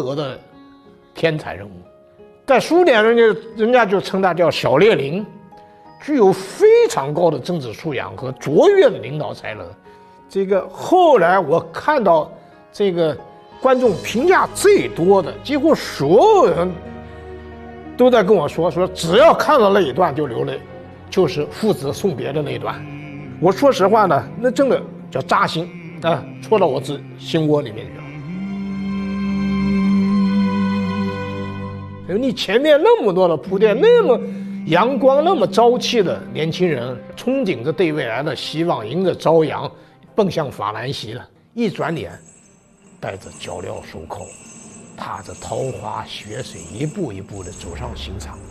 得的天才人物。在苏联人家就称他叫小列宁，具有非常高的政治素养和卓越的领导才能。这个后来我看到这个观众评价最多的，几乎所有人都在跟我说只要看到那一段就流泪，就是父子送别的那一段。我说实话呢，那真的叫扎心啊，戳到我心窝里面去了。你前面那么多的铺垫，那么阳光、那么朝气的年轻人，憧憬着对未来的希望，迎着朝阳，奔向法兰西了。一转脸，带着脚镣手铐，踏着桃花血水，一步一步地走上刑场。